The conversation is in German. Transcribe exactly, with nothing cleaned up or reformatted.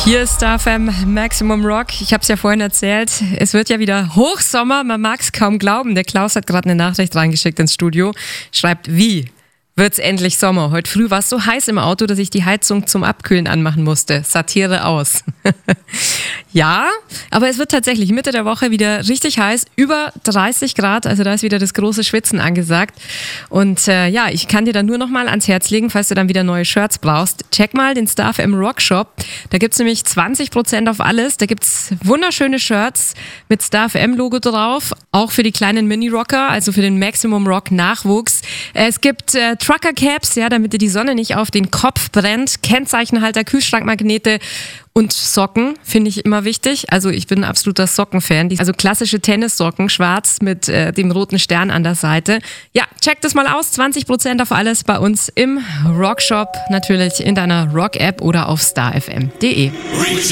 Hier ist Star F M Maximum Rock. Ich habe es ja vorhin erzählt, es wird ja wieder Hochsommer. Man mag es kaum glauben. Der Klaus hat gerade eine Nachricht reingeschickt ins Studio. Schreibt, wie wird's endlich Sommer? Heute früh war es so heiß im Auto, dass ich die Heizung zum Abkühlen anmachen musste. Satire aus. Ja, aber es wird tatsächlich Mitte der Woche wieder richtig heiß, über dreißig Grad, also da ist wieder das große Schwitzen angesagt. Und äh, ja, ich kann dir dann nur noch mal ans Herz legen, falls du dann wieder neue Shirts brauchst. Check mal den Star F M Rock Shop, da gibt's nämlich zwanzig Prozent auf alles. Da gibt's wunderschöne Shirts mit Star F M Logo drauf, auch für die kleinen Mini-Rocker, also für den Maximum Rock Nachwuchs. Es gibt äh, Trucker Caps, ja, damit dir die Sonne nicht auf den Kopf brennt, Kennzeichenhalter, Kühlschrankmagnete und Socken, finde ich immer wichtig. Also ich bin ein absoluter Sockenfan. Also klassische Tennissocken, schwarz mit äh, dem roten Stern an der Seite. Ja, check das mal aus. zwanzig Prozent auf alles bei uns im Rockshop. Natürlich in deiner Rock-App oder auf star f m punkt d e.